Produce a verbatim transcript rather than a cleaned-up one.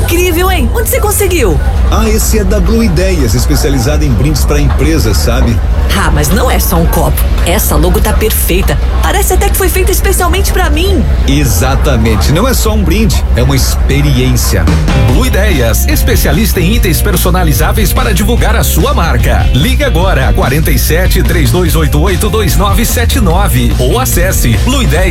incrível, hein? Onde você conseguiu? Ah, esse é da Blue Ideias, especializada em brindes para empresas, sabe? Ah, mas não é só um copo. Essa logo tá perfeita. Parece até que foi feita especialmente pra mim. Exatamente, não é só um brinde, é uma experiência. Blue Ideias, especialista em itens personalizáveis para divulgar a sua marca. Ligue agora, quarenta e sete, três dois oito oito, dois nove sete nove ou acesse blue ideias